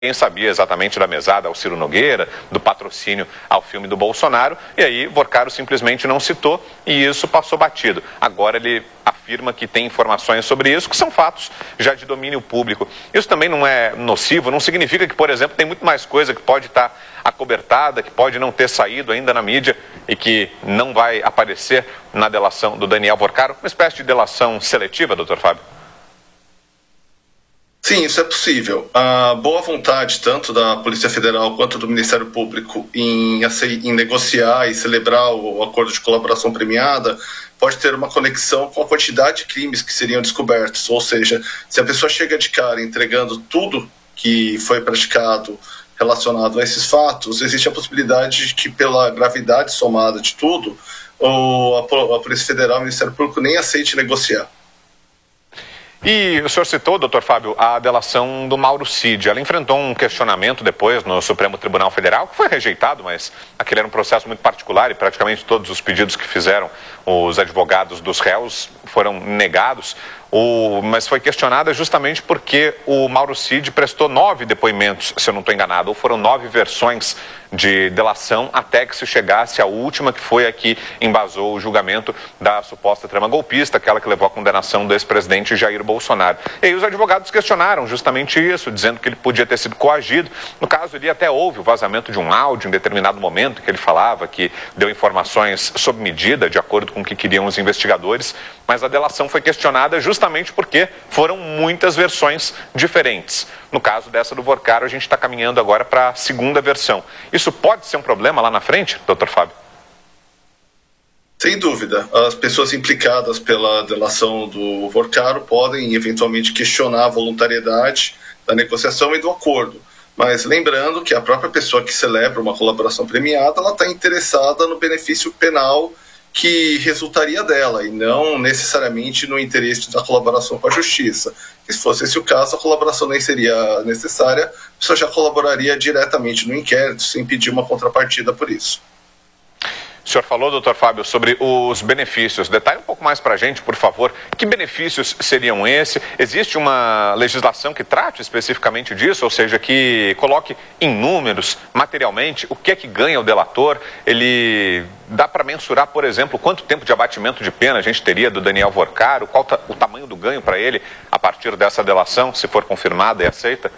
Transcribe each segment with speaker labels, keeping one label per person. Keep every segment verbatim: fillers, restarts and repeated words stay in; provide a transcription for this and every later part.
Speaker 1: Ninguém sabia exatamente da mesada ao Ciro Nogueira, do patrocínio ao filme do Bolsonaro, e aí Vorcaro simplesmente não citou e isso passou batido. Agora ele afirma que tem informações sobre isso, que são fatos já de domínio público. Isso também não é nocivo, não significa que, por exemplo, tem muito mais coisa que pode estar acobertada, que pode não ter saído ainda na mídia e que não vai aparecer na delação do Daniel Vorcaro, uma espécie de delação seletiva, doutor Fábio?
Speaker 2: Sim, isso é possível. A boa vontade, tanto da Polícia Federal quanto do Ministério Público, em, em negociar e celebrar o acordo de colaboração premiada, pode ter uma conexão com a quantidade de crimes que seriam descobertos. Ou seja, se a pessoa chega de cara entregando tudo que foi praticado relacionado a esses fatos, existe a possibilidade de que, pela gravidade somada de tudo, a Polícia Federal e o Ministério Público nem aceite negociar.
Speaker 1: E o senhor citou, doutor Fábio, a delação do Mauro Cid. Ela enfrentou um questionamento depois no Supremo Tribunal Federal, que foi rejeitado, mas aquele era um processo muito particular e praticamente todos os pedidos que fizeram os advogados dos réus foram negados. O, mas foi questionada justamente porque o Mauro Cid prestou nove depoimentos, se eu não estou enganado, ou foram nove versões de delação até que se chegasse à última, que foi a que embasou o julgamento da suposta trama golpista, aquela que levou à condenação do ex-presidente Jair Bolsonaro. E aí os advogados questionaram justamente isso, dizendo que ele podia ter sido coagido. No caso, ele até houve o vazamento de um áudio em determinado momento que ele falava que deu informações sob medida, de acordo com o que queriam os investigadores, mas a delação foi questionada justamente porque foram muitas versões diferentes. No caso dessa do Vorcaro, a gente está caminhando agora para a segunda versão. Isso pode ser um problema lá na frente, doutor Fábio?
Speaker 2: Sem dúvida. As pessoas implicadas pela delação do Vorcaro podem eventualmente questionar a voluntariedade da negociação e do acordo. Mas lembrando que a própria pessoa que celebra uma colaboração premiada, ela está interessada no benefício penal que resultaria dela, e não necessariamente no interesse da colaboração com a justiça. E se fosse esse o caso, a colaboração nem seria necessária, a pessoa já colaboraria diretamente no inquérito, sem pedir uma contrapartida por isso.
Speaker 1: O senhor falou, doutor Fábio, sobre os benefícios. Detalhe um pouco mais para a gente, por favor. Que benefícios seriam esses? Existe uma legislação que trate especificamente disso? Ou seja, que coloque em números, materialmente, o que é que ganha o delator? Ele dá para mensurar, por exemplo, quanto tempo de abatimento de pena a gente teria do Daniel Vorcaro? Qual o tamanho do ganho para ele a partir dessa delação, se for confirmada e aceita?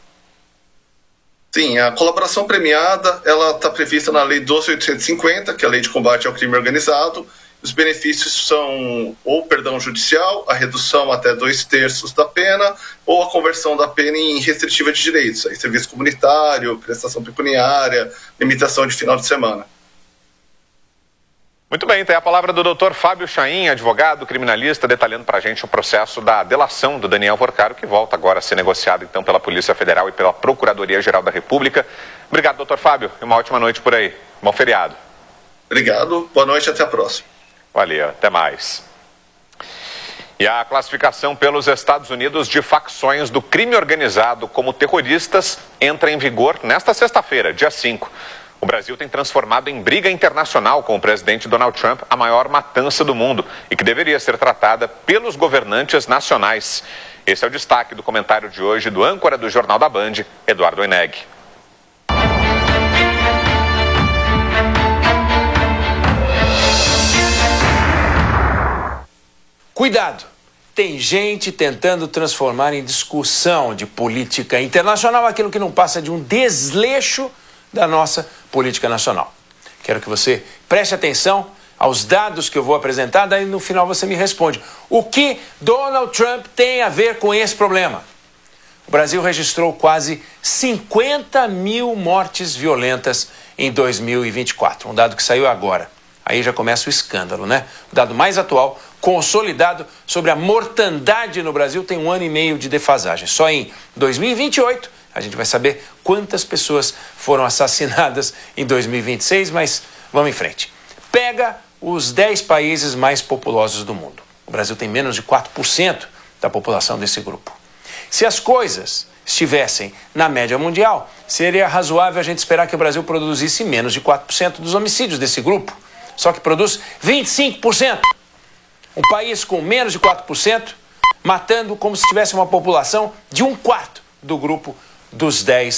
Speaker 2: Sim, a colaboração premiada, ela está prevista na Lei doze mil oitocentos e cinquenta, que é a Lei de Combate ao Crime Organizado. Os benefícios são ou perdão judicial, a redução até dois terços da pena, ou a conversão da pena em restritiva de direitos, aí, serviço comunitário, prestação pecuniária, limitação de final de semana.
Speaker 1: Muito bem, tem a palavra do doutor Fábio Chaim, advogado criminalista, detalhando para a gente o processo da delação do Daniel Vorcaro, que volta agora a ser negociado então pela Polícia Federal e pela Procuradoria-Geral da República. Obrigado, doutor Fábio, e uma ótima noite por aí. Bom feriado.
Speaker 2: Obrigado, boa noite, até a próxima.
Speaker 1: Valeu, até mais. E a classificação pelos Estados Unidos de facções do crime organizado como terroristas entra em vigor nesta sexta-feira, dia cinco. O Brasil tem transformado em briga internacional com o presidente Donald Trump a maior matança do mundo e que deveria ser tratada pelos governantes nacionais. Esse é o destaque do comentário de hoje do âncora do Jornal da Band, Eduardo Oineg.
Speaker 3: Cuidado! Tem gente tentando transformar em discussão de política internacional aquilo que não passa de um desleixo da nossa política nacional. Quero que você preste atenção aos dados que eu vou apresentar, daí no final você me responde. O que Donald Trump tem a ver com esse problema? O Brasil registrou quase cinquenta mil mortes violentas em dois mil e vinte e quatro, um dado que saiu agora. Aí já começa o escândalo, né? O dado mais atual, consolidado sobre a mortandade no Brasil, tem um ano e meio de defasagem. Só em dois mil e vinte e oito, a gente vai saber quantas pessoas foram assassinadas em dois mil e vinte e seis, mas vamos em frente. Pega os dez países mais populosos do mundo. O Brasil tem menos de quatro por cento da população desse grupo. Se as coisas estivessem na média mundial, seria razoável a gente esperar que o Brasil produzisse menos de quatro por cento dos homicídios desse grupo. Só que produz vinte e cinco por cento. Um país com menos de quatro por cento, matando como se tivesse uma população de um quarto do grupo dos dez